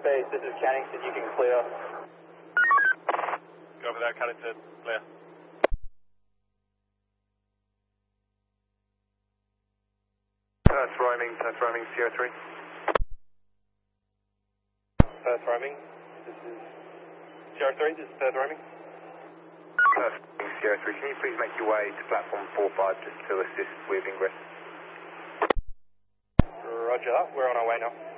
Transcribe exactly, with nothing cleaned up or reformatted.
Base, this is Cannington, you can clear. Go over there, Cannington, clear. Perth roaming, Perth roaming, Sierra three. Perth roaming, this is Sierra three, this is Perth roaming. Perth roaming, Sierra three, can you please make your way to platform four five just to assist with ingress? Roger that, we're on our way now.